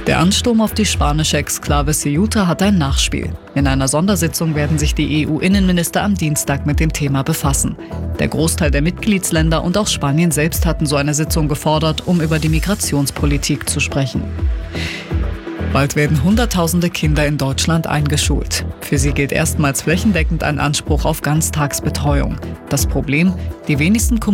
Der Ansturm auf die spanische Exklave Ceuta hat ein Nachspiel. In einer Sondersitzung werden sich die EU-Innenminister am Dienstag mit dem Thema befassen. Der Großteil der Mitgliedsländer und auch Spanien selbst hatten so eine Sitzung gefordert, um über die Migrationspolitik zu sprechen. Bald werden Hunderttausende Kinder in Deutschland eingeschult. Für sie gilt erstmals flächendeckend ein Anspruch auf Ganztagsbetreuung. Das Problem: die wenigsten